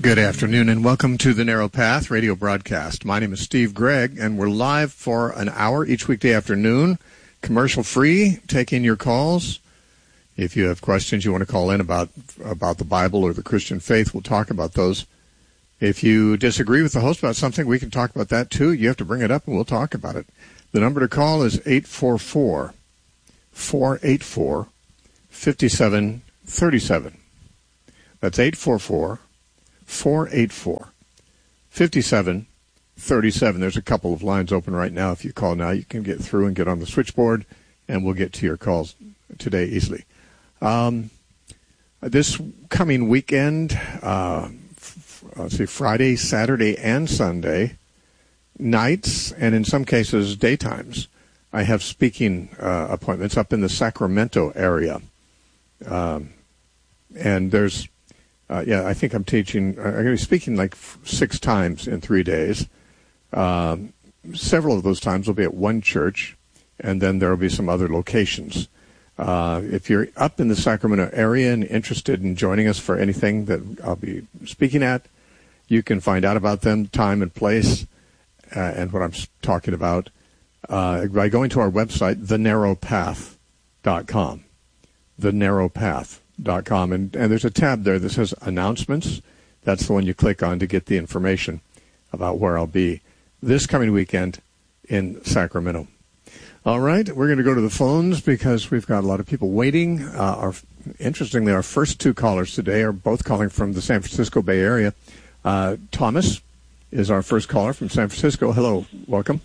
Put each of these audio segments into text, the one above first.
Good afternoon and welcome to the Narrow Path radio broadcast. My name is Steve Gregg and we're live for an hour each weekday afternoon, commercial free, taking your calls. If you have questions you want to call in about the Bible or the Christian faith, we'll talk about those. If you disagree with the host about something, we can talk about that too. You have to bring it up and we'll talk about it. The number to call is 844-484-5737. That's 844-484-5737. There's a couple of lines open right now. If you call now, you can get through and get on the switchboard, and we'll get to your calls today easily. This coming weekend, Friday, Saturday, and Sunday, nights, and in some cases daytimes, I have speaking appointments up in the Sacramento area. And there's I think I'm going to be speaking like 6 times in 3 days. Several of those times will be at one church, and then there will be some other locations. If you're up in the Sacramento area and interested in joining us for anything that I'll be speaking at, you can find out about them, time and place, and what I'm talking about by going to our website, thenarrowpath.com. thenarrowpath.com, and there's a tab there that says announcements. That's the one you click on to get the information about where I'll be this coming weekend in Sacramento. All right, we're going to go to the phones because we've got a lot of people waiting. Interestingly, our first 2 callers today are both calling from the San Francisco Bay Area. Thomas is our first caller from San Francisco. Hello, welcome.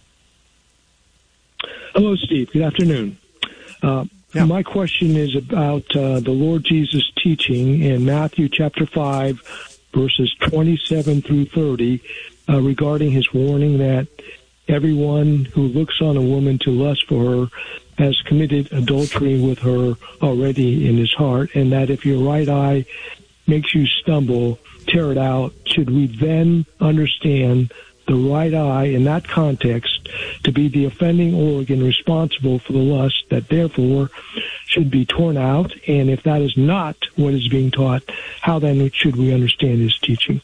Hello, Steve. Good afternoon. Yeah. My question is about the Lord Jesus' teaching in Matthew chapter 5, verses 27 through 30, regarding his warning that everyone who looks on a woman to lust for her has committed adultery with her already in his heart, and that if your right eye makes you stumble, tear it out. Should we then understand the right eye in that context to be the offending organ responsible for the lust that therefore should be torn out? And if that is not what is being taught, how then should we understand his teaching?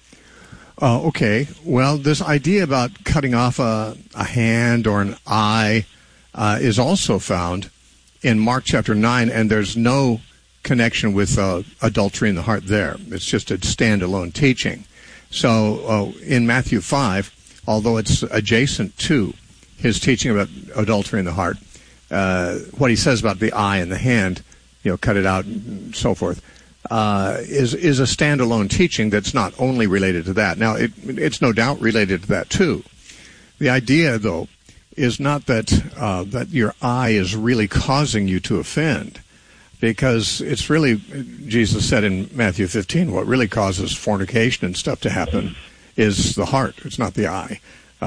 Okay. Well, this idea about cutting off a hand or an eye is also found in Mark chapter 9, and there's no connection with adultery in the heart there. It's just a standalone teaching. So in Matthew 5, although it's adjacent to his teaching about adultery in the heart, what he says about the eye and the hand, cut it out and so forth, is a standalone teaching that's not only related to that. Now, it's no doubt related to that too. The idea, though, is not that your eye is really causing you to offend, because it's really, Jesus said in Matthew 15, what really causes fornication and stuff to happen is the heart. It's not the eye.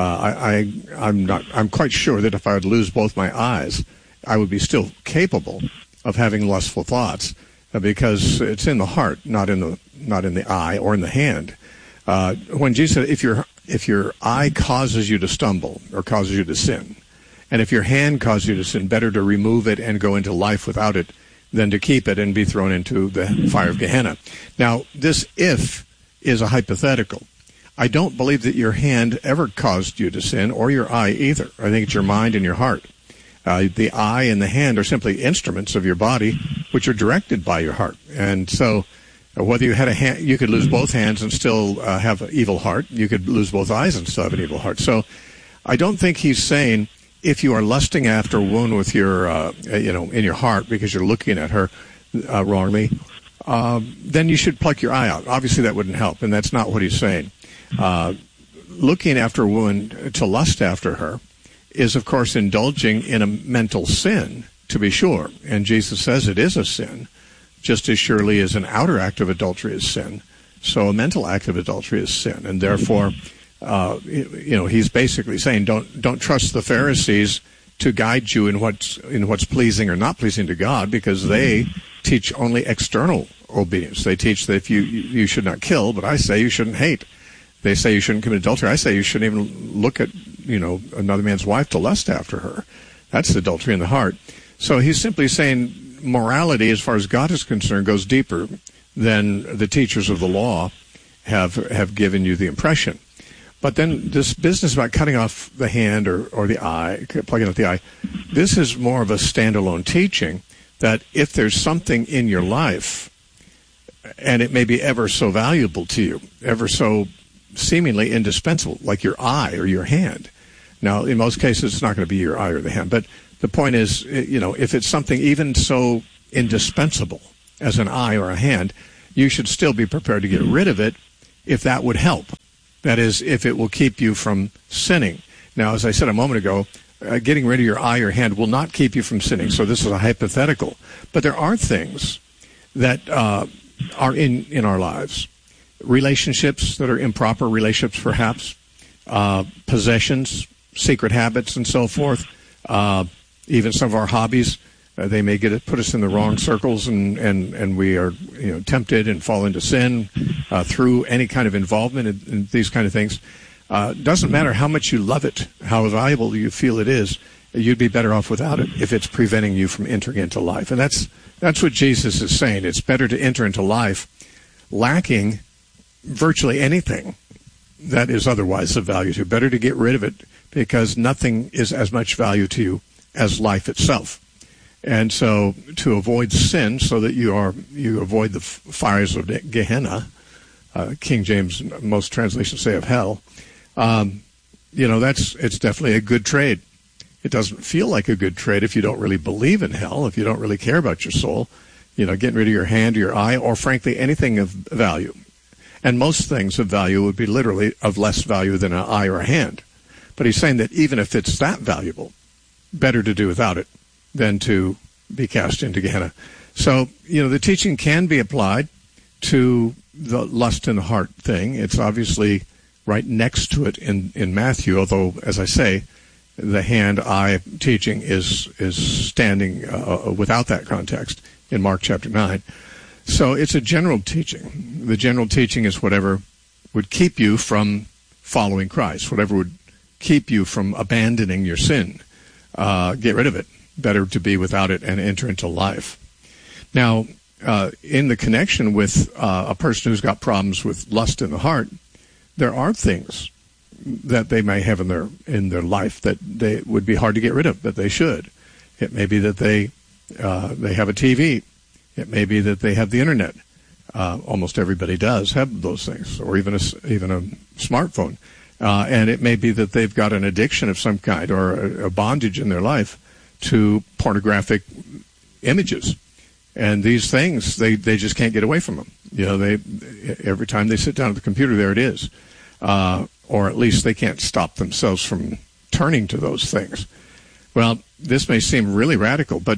I'm quite sure that if I would lose both my eyes, I would be still capable of having lustful thoughts, because it's in the heart, not in the eye or in the hand. When Jesus said, if your eye causes you to stumble or causes you to sin, and if your hand causes you to sin, better to remove it and go into life without it than to keep it and be thrown into the fire of Gehenna. Now, this if is a hypothetical. I don't believe that your hand ever caused you to sin, or your eye either. I think it's your mind and your heart. The eye and the hand are simply instruments of your body, which are directed by your heart. And so, whether you had a hand, you could lose both hands and still have an evil heart. You could lose both eyes and still have an evil heart. So, I don't think he's saying, if you are lusting after a woman with your, in your heart because you're looking at her wrongly, then you should pluck your eye out. Obviously, that wouldn't help, and that's not what he's saying. Looking after a woman to lust after her is, of course, indulging in a mental sin, to be sure. And Jesus says it is a sin, just as surely as an outer act of adultery is sin. So a mental act of adultery is sin, and therefore, he's basically saying, don't trust the Pharisees to guide you in what's pleasing or not pleasing to God, because they teach only external obedience. They teach that if you should not kill, but I say you shouldn't hate. They say you shouldn't commit adultery. I say you shouldn't even look at another man's wife to lust after her. That's adultery in the heart. So he's simply saying morality, as far as God is concerned, goes deeper than the teachers of the law. have given you the impression. But then this business about cutting off the hand or the eye, plugging out the eye, this is more of a standalone teaching that if there's something in your life, and it may be ever so valuable to you, ever so seemingly indispensable, like your eye or your hand. Now, in most cases, it's not going to be your eye or the hand, but the point is, if it's something even so indispensable as an eye or a hand, you should still be prepared to get rid of it if that would help. That is, if it will keep you from sinning. Now, as I said a moment ago, getting rid of your eye or hand will not keep you from sinning. So this is a hypothetical. But there are things that are in our lives. Relationships that are improper relationships, perhaps. Possessions, secret habits, and so forth. Even some of our hobbies. They may put us in the wrong circles, and we are tempted and fall into sin through any kind of involvement in these kind of things. Doesn't matter how much you love it, how valuable you feel it is, you'd be better off without it if it's preventing you from entering into life. And that's what Jesus is saying. It's better to enter into life lacking virtually anything that is otherwise of value to you. Better to get rid of it because nothing is as much value to you as life itself. And so to avoid sin so that you avoid the fires of Gehenna, King James, most translations say of hell, it's definitely a good trade. It doesn't feel like a good trade if you don't really believe in hell, if you don't really care about your soul, getting rid of your hand or your eye, or frankly anything of value. And most things of value would be literally of less value than an eye or a hand. But he's saying that even if it's that valuable, better to do without it than to be cast into Gehenna. So, the teaching can be applied to the lust in the heart thing. It's obviously right next to it in Matthew, although, as I say, the hand-eye teaching is standing without that context in Mark chapter 9. So it's a general teaching. The general teaching is whatever would keep you from following Christ, whatever would keep you from abandoning your sin. Get rid of it. Better to be without it and enter into life. Now, in the connection with a person who's got problems with lust in the heart, there are things that they may have in their life that they would be hard to get rid of, that they should. It may be that they have a TV. It may be that they have the internet. Almost everybody does have those things, or even a smartphone. And it may be that they've got an addiction of some kind or a bondage in their life to pornographic images. And these things, they just can't get away from them. Every time they sit down at the computer, there it is. Or at least they can't stop themselves from turning to those things. Well, this may seem really radical, but,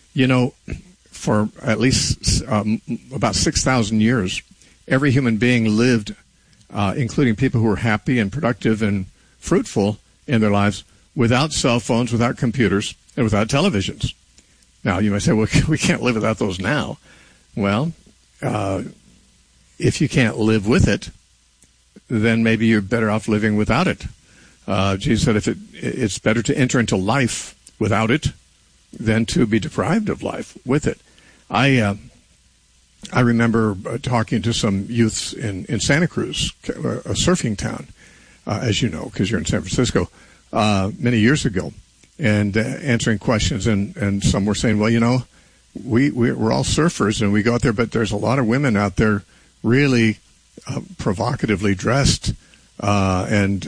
for at least about 6,000 years, every human being lived, including people who were happy and productive and fruitful in their lives, without cell phones, without computers, and without televisions. Now, you might say, well, we can't live without those now. Well, if you can't live with it, then maybe you're better off living without it. Jesus said it's better to enter into life without it than to be deprived of life with it. I remember talking to some youths in Santa Cruz, a surfing town, as you know, because you're in San Francisco, many years ago, and answering questions. And some were saying, well, we're all surfers and we go out there, but there's a lot of women out there really provocatively dressed. And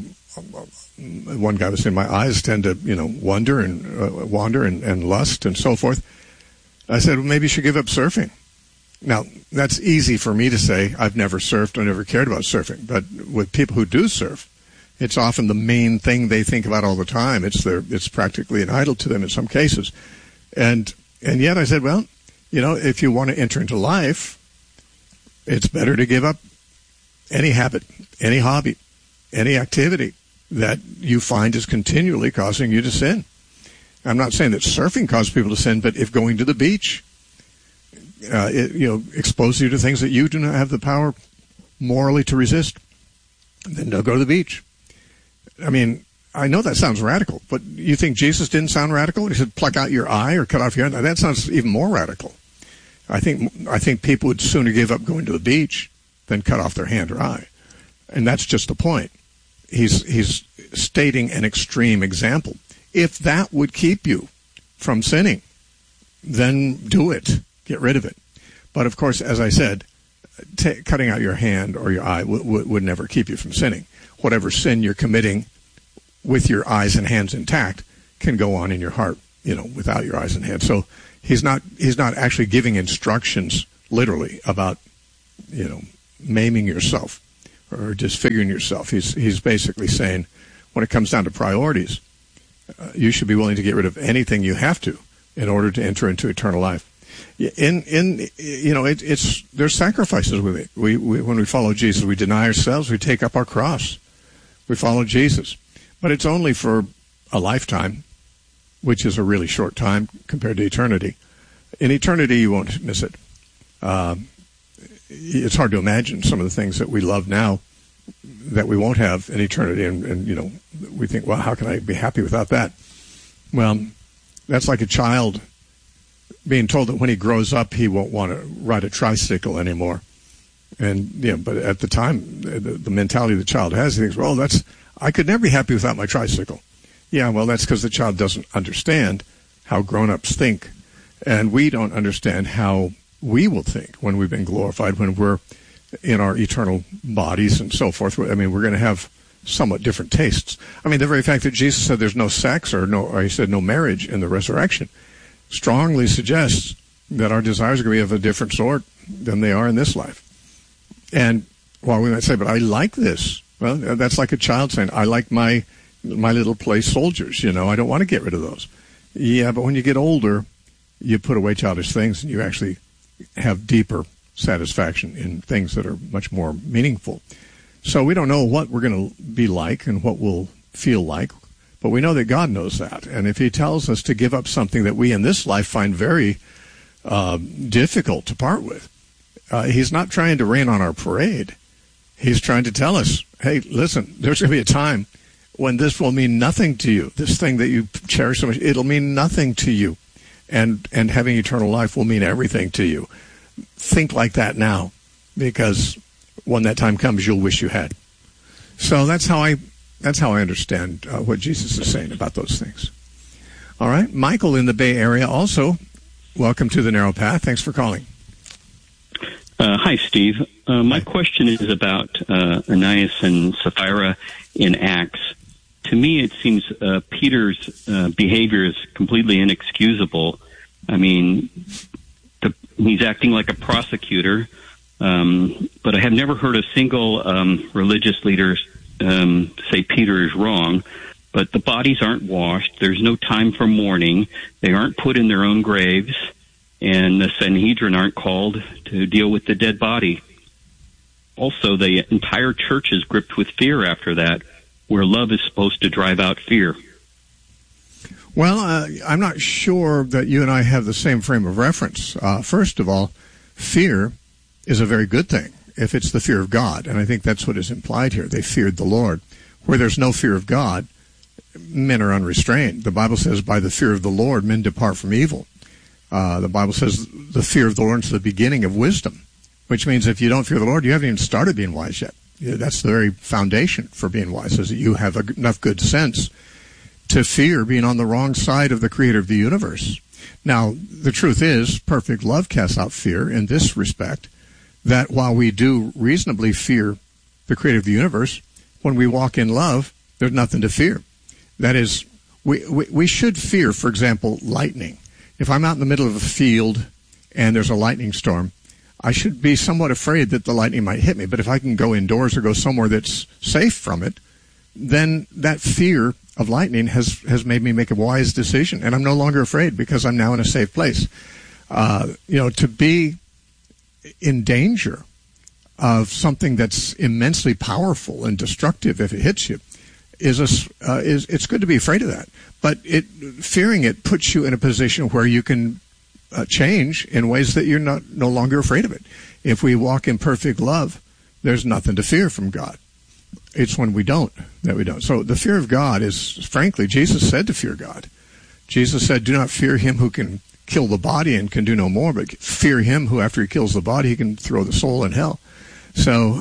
one guy was saying, my eyes tend to, wander and lust and so forth. I said, well, maybe you should give up surfing. Now, that's easy for me to say. I've never surfed. I never cared about surfing. But with people who do surf, it's often the main thing they think about all the time. It's practically an idol to them in some cases. And yet I said, well, if you want to enter into life, it's better to give up any habit, any hobby, any activity that you find is continually causing you to sin. I'm not saying that surfing causes people to sin, but if going to the beach, exposes you to things that you do not have the power morally to resist, then don't go to the beach. I mean, I know that sounds radical, but you think Jesus didn't sound radical? He said, pluck out your eye or cut off your hand. Now, that sounds even more radical. I think people would sooner give up going to the beach then cut off their hand or eye. And that's just the point. He's stating an extreme example. If that would keep you from sinning, then do it. Get rid of it. But of course, as I said, cutting out your hand or your eye would never keep you from sinning. Whatever sin you're committing with your eyes and hands intact can go on in your heart, without your eyes and hands. So he's not actually giving instructions literally about, maiming yourself or disfiguring yourself. He's basically saying, when it comes down to priorities, you should be willing to get rid of anything you have to in order to enter into eternal life. There's sacrifices with it. When we follow Jesus, we deny ourselves, we take up our cross, we follow Jesus. But it's only for a lifetime, which is a really short time compared to eternity. In eternity, you won't miss it. It's hard to imagine some of the things that we love now that we won't have in eternity. And we think, well, how can I be happy without that? Well, that's like a child being told that when he grows up, he won't want to ride a tricycle anymore. And, but at the time, the mentality the child has, he thinks, well, I could never be happy without my tricycle. Yeah, well, that's because the child doesn't understand how grown-ups think. And we don't understand how we will think when we've been glorified, when we're in our eternal bodies and so forth. I mean, we're going to have somewhat different tastes. I mean, the very fact that Jesus said there's no sex or he said no marriage in the resurrection strongly suggests that our desires are going to be of a different sort than they are in this life. And while we might say, but I like this, well, that's like a child saying, I like my little play soldiers, I don't want to get rid of those. Yeah, but when you get older, you put away childish things and you actually have deeper satisfaction in things that are much more meaningful. So we don't know what we're going to be like and what we'll feel like, but we know that God knows that. And if he tells us to give up something that we in this life find very difficult to part with, he's not trying to rain on our parade. He's trying to tell us, hey, listen, there's going to be a time when this will mean nothing to you. This thing that you cherish so much, it'll mean nothing to you. And having eternal life will mean everything to you. Think like that now, because when that time comes, you'll wish you had. So that's how I understand what Jesus is saying about those things. All right, Michael in the Bay Area also. Welcome to the Narrow Path. Thanks for calling. Hi, Steve. My question is about Ananias and Sapphira in Acts. To me, it seems Peter's behavior is completely inexcusable. I mean, he's acting like a prosecutor, but I have never heard a single religious leader say Peter is wrong. But the bodies aren't washed. There's no time for mourning. They aren't put in their own graves. And the Sanhedrin aren't called to deal with the dead body. Also, the entire church is gripped with fear after that, where love is supposed to drive out fear. Well, I'm not sure that you and I have the same frame of reference. First of all, fear is a very good thing if it's the fear of God, and I think that's what is implied here. They feared the Lord. Where there's no fear of God, men are unrestrained. The Bible says, by the fear of the Lord, men depart from evil. The Bible says the fear of the Lord is the beginning of wisdom, which means if you don't fear the Lord, you haven't even started being wise yet. That's the very foundation for being wise, is that you have enough good sense to fear being on the wrong side of the creator of the universe. Now, the truth is, perfect love casts out fear in this respect, that while we do reasonably fear the creator of the universe, when we walk in love, there's nothing to fear. That is, we should fear, for example, lightning. If I'm out in the middle of a field and there's a lightning storm, I should be somewhat afraid that the lightning might hit me. But if I can go indoors or go somewhere that's safe from it, then that fear of lightning has made me make a wise decision. And I'm no longer afraid because I'm now in a safe place. To be in danger of something that's immensely powerful and destructive if it hits you it's good to be afraid of that. But fearing it puts you in a position where you can change in ways that you're no longer afraid of it. If we walk in perfect love, there's nothing to fear from God. It's when we don't that we don't. So the fear of God is, frankly, Jesus said to fear God. Jesus said, do not fear him who can kill the body and can do no more, but fear him who, after he kills the body, he can throw the soul in hell. So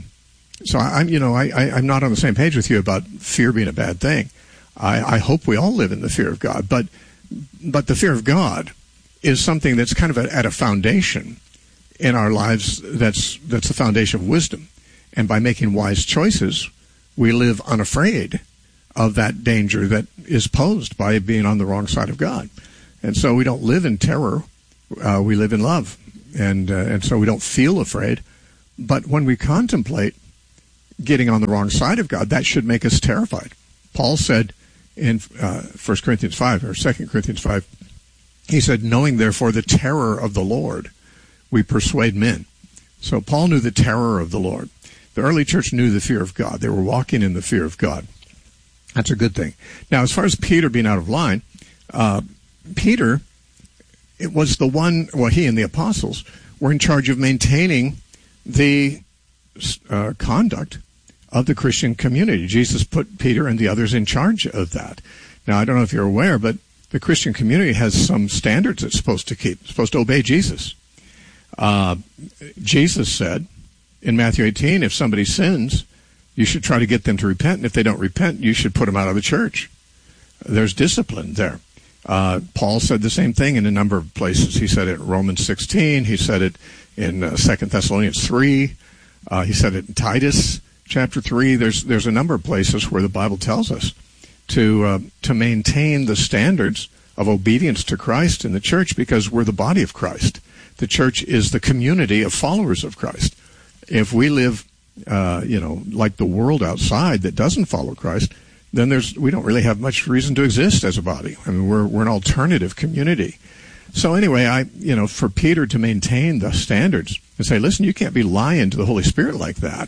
I'm not on the same page with you about fear being a bad thing. I hope we all live in the fear of God, but the fear of God is something that's kind of at a foundation in our lives. That's the foundation of wisdom, and by making wise choices, we live unafraid of that danger that is posed by being on the wrong side of God. And so we don't live in terror; we live in love, and so we don't feel afraid. But when we contemplate getting on the wrong side of God, that should make us terrified. Paul said in 1 Corinthians 5 or 2 Corinthians 5, he said, knowing therefore the terror of the Lord, we persuade men. So Paul knew the terror of the Lord. The early church knew the fear of God. They were walking in the fear of God. That's a good thing. Now, as far as Peter being out of line, Peter, it was the one, well, he and the apostles were in charge of maintaining the conduct of the Christian community. Jesus put Peter and the others in charge of that. Now, I don't know if you're aware, but the Christian community has some standards it's supposed to keep. It's supposed to obey Jesus. Jesus said in Matthew 18, if somebody sins, you should try to get them to repent. And if they don't repent, you should put them out of the church. There's discipline there. Paul said the same thing in a number of places. He said it in Romans 16. He said it in 2 Thessalonians 3. He said it in Titus chapter 3. There's a number of places where the Bible tells us to maintain the standards of obedience to Christ in the church, because we're the body of Christ. The church is the community of followers of Christ. If we live, like the world outside that doesn't follow Christ, then we don't really have much reason to exist as a body. I mean, we're an alternative community. So anyway, for Peter to maintain the standards and say, listen, you can't be lying to the Holy Spirit like that.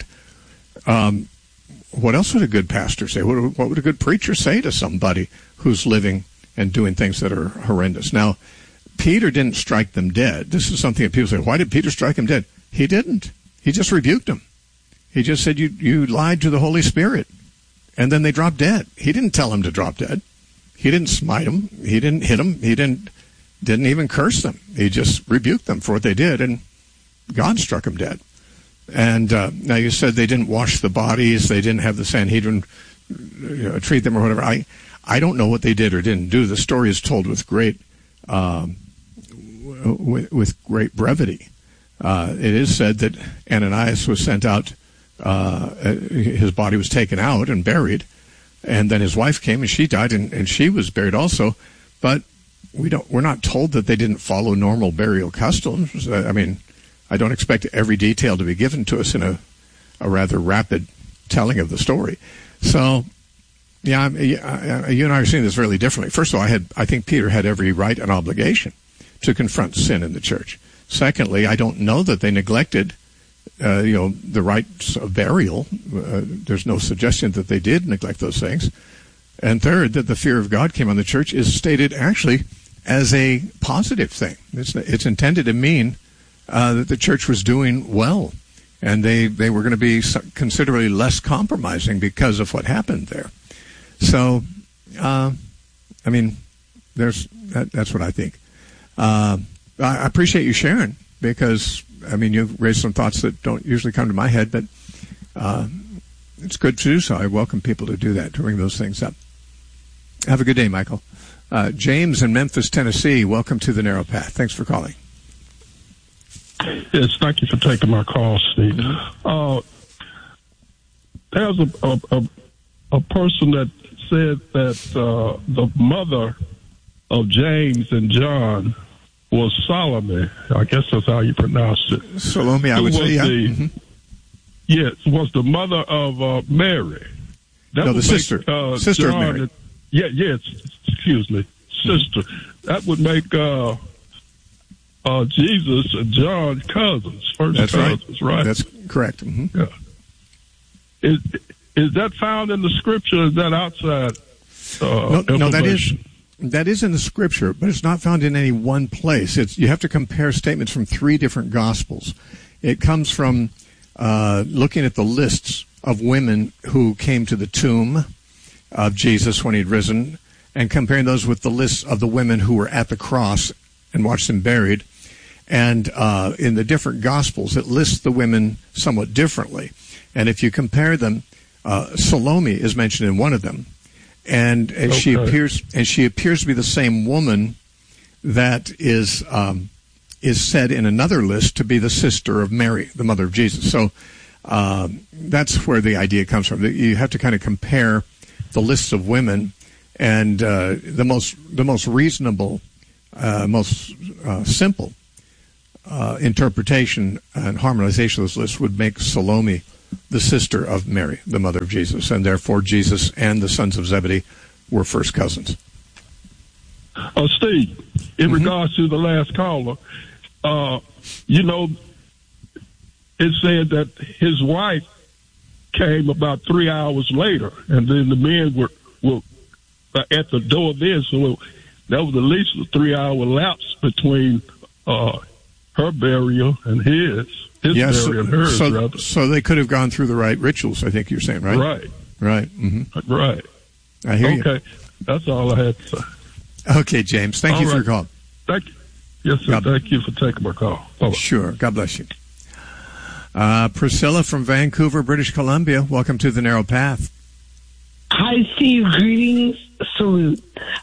What else would a good pastor say? What would a good preacher say to somebody who's living and doing things that are horrendous? Now, Peter didn't strike them dead. This is something that people say, why did Peter strike him dead? He didn't. He just rebuked them. He just said, you lied to the Holy Spirit. And then they dropped dead. He didn't tell them to drop dead. He didn't smite them. He didn't hit them. He didn't even curse them. He just rebuked them for what they did, and God struck them dead. And now you said they didn't wash the bodies. They didn't have the Sanhedrin treat them or whatever. I don't know what they did or didn't do. The story is told with great brevity. It is said that Ananias was sent out. His body was taken out and buried, and then his wife came and she died, and she was buried also. But we're not told that they didn't follow normal burial customs. I mean, I don't expect every detail to be given to us in a rather rapid telling of the story. So, yeah, you and I are seeing this really differently. First of all, I think Peter had every right and obligation to confront sin in the church. Secondly, I don't know that they neglected the rites of burial. There's no suggestion that they did neglect those things. And third, that the fear of God came on the church is stated actually as a positive thing. It's intended to mean that the church was doing well, and they were going to be considerably less compromising because of what happened there. So, that's what I think. I appreciate you sharing, because you've raised some thoughts that don't usually come to my head, but it's good to do so. I welcome people to do that, to bring those things up. Have a good day, Michael. James in Memphis, Tennessee, welcome to the Narrow Path. Thanks for calling. Yes, thank you for taking my call, Steve. There's a person that said that the mother of James and John was Salome. I guess that's how you pronounce it. Salome, I would say, yeah. Yes, was the mother of Mary. That the sister. Sister John of Mary. Yes, excuse me. Sister. That would make Jesus and John cousins. That's cousins, right? That's correct. Mm-hmm. Yeah. Is that found in the scripture, or is that outside? No, that is in the scripture, but it's not found in any one place. You have to compare statements from three different gospels. It comes from looking at the lists of women who came to the tomb of Jesus when he'd risen, and comparing those with the lists of the women who were at the cross and watched him buried. And in the different Gospels, it lists the women somewhat differently. And if you compare them, Salome is mentioned in one of them, and she appears to be the same woman that is said in another list to be the sister of Mary, the mother of Jesus. So that's where the idea comes from. You have to kind of compare the lists of women, and the most reasonable, most simple interpretation and harmonization of those lists would make Salome the sister of Mary, the mother of Jesus, and therefore Jesus and the sons of Zebedee were first cousins. Steve, in regards to the last caller, it said that his wife came about 3 hours later, and then the men were at the door then, so that was at least a 3-hour lapse between her burial and his burial and hers, rather. So they could have gone through the right rituals, I think you're saying, right? Right. Right. Mm-hmm. Right. I hear you. Okay. That's all I had to say. Okay, James. Thank you for your call. Thank you. Yes, sir. Thank you for taking my call. Bye-bye. Sure. God bless you. Priscilla from Vancouver, British Columbia. Welcome to The Narrow Path. Hi, Steve. Greetings. Salute.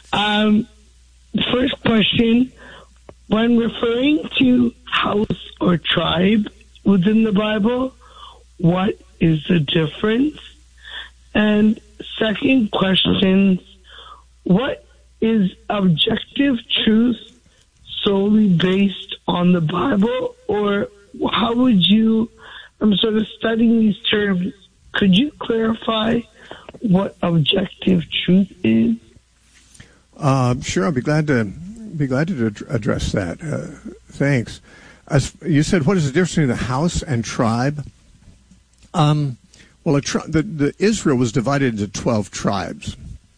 First question. When referring to house or tribe within the Bible, what is the difference? And second question, what is objective truth solely based on the Bible? Or how would you, I'm sort of studying these terms, could you clarify what objective truth is? Sure, I'll be glad to address that. Thanks. As you said, what is the difference between the house and tribe? The Israel was divided into 12 tribes.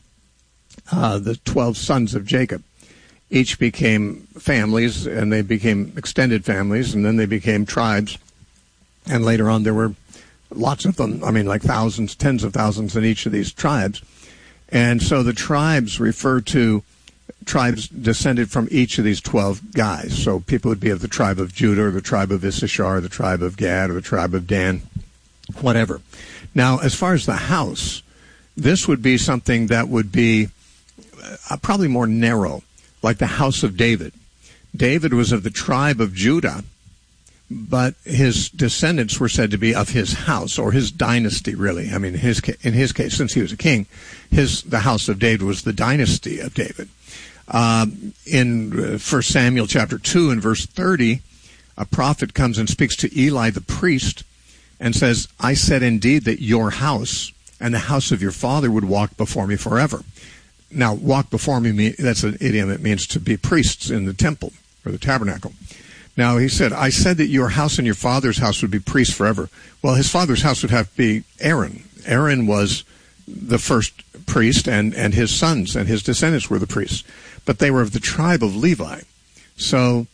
The 12 sons of Jacob each became families, and they became extended families, and then they became tribes. And later on, there were lots of them. I mean, like thousands, tens of thousands in each of these tribes. And so the tribes refer to tribes descended from each of these 12 guys. So people would be of the tribe of Judah, or the tribe of Issachar, or the tribe of Gad, or the tribe of Dan, whatever. Now, as far as the house, this would be something that would be probably more narrow, like the house of David. David was of the tribe of Judah, but his descendants were said to be of his house, or his dynasty, really. I mean, in his case, since he was a king, the house of David was the dynasty of David. In 1 Samuel chapter 2 and verse 30, a prophet comes and speaks to Eli the priest and says, I said indeed that your house and the house of your father would walk before me forever. Now, walk before me, that's an idiom that means to be priests in the temple or the tabernacle. Now, he said, I said that your house and your father's house would be priests forever. Well, his father's house would have to be Aaron. Aaron was the first priest, and his sons and his descendants were the priests. But they were of the tribe of Levi. So,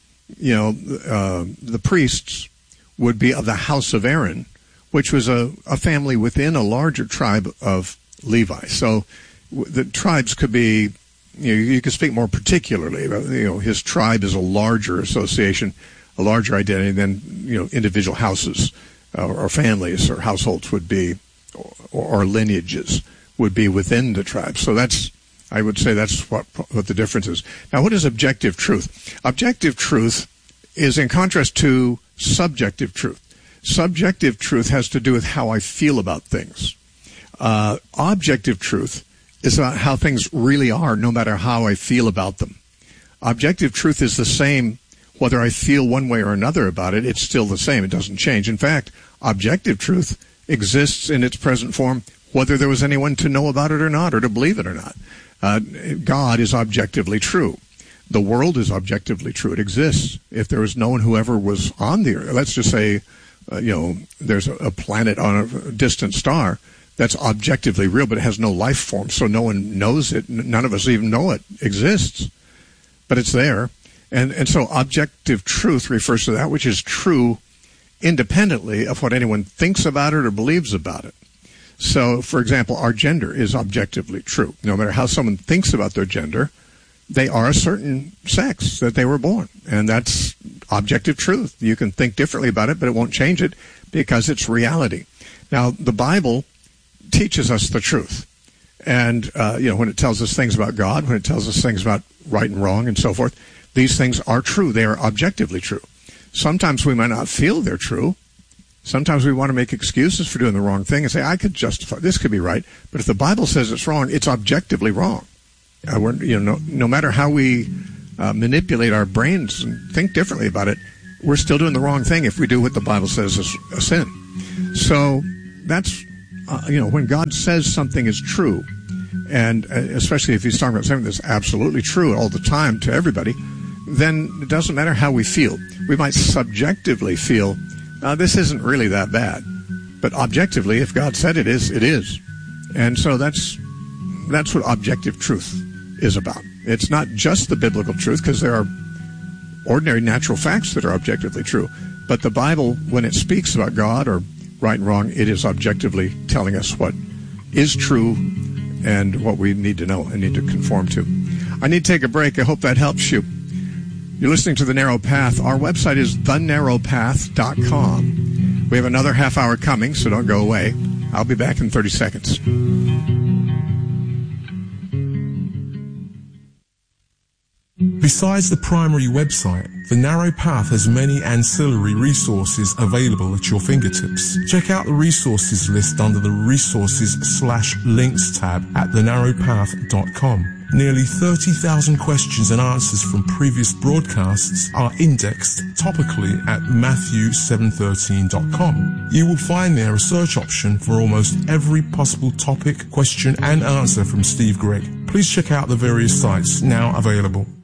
the priests would be of the house of Aaron, which was a family within a larger tribe of Levi. So the tribes could be, you could speak more particularly. His tribe is a larger association, a larger identity than, individual houses or families or households would be, or lineages would be within the tribe. So I would say that's what the difference is. Now, what is objective truth? Objective truth is in contrast to subjective truth. Subjective truth has to do with how I feel about things. Objective truth is about how things really are, no matter how I feel about them. Objective truth is the same whether I feel one way or another about it. It's still the same. It doesn't change. In fact, objective truth exists in its present form whether there was anyone to know about it or not, or to believe it or not. God is objectively true. The world is objectively true. It exists. If there was no one who ever was on the earth, let's just say, there's a planet on a distant star that's objectively real, but it has no life form, so no one knows it. None of us even know it exists, but it's there. And so objective truth refers to that which is true independently of what anyone thinks about it or believes about it. So, for example, our gender is objectively true. No matter how someone thinks about their gender, they are a certain sex that they were born. And that's objective truth. You can think differently about it, but it won't change it because it's reality. Now, the Bible teaches us the truth. And, when it tells us things about God, when it tells us things about right and wrong and so forth, these things are true. They are objectively true. Sometimes we might not feel they're true. Sometimes we want to make excuses for doing the wrong thing and say, I could justify, this could be right. But if the Bible says it's wrong, it's objectively wrong. No matter how we manipulate our brains and think differently about it, we're still doing the wrong thing if we do what the Bible says is a sin. So that's, when God says something is true, and especially if he's talking about something that's absolutely true all the time to everybody, then it doesn't matter how we feel. We might subjectively feel, this isn't really that bad. But objectively, if God said it is, it is. And so that's what objective truth is about. It's not just the biblical truth, because there are ordinary natural facts that are objectively true. But the Bible, when it speaks about God or right and wrong, it is objectively telling us what is true and what we need to know and need to conform to. I need to take a break. I hope that helps you. You're listening to The Narrow Path. Our website is thenarrowpath.com. We have another half hour coming, so don't go away. I'll be back in 30 seconds. Besides the primary website, The Narrow Path has many ancillary resources available at your fingertips. Check out the resources list under the Resources/Links tab at thenarrowpath.com. Nearly 30,000 questions and answers from previous broadcasts are indexed topically at Matthew713.com. You will find there a search option for almost every possible topic, question, and answer from Steve Gregg. Please check out the various sites now available.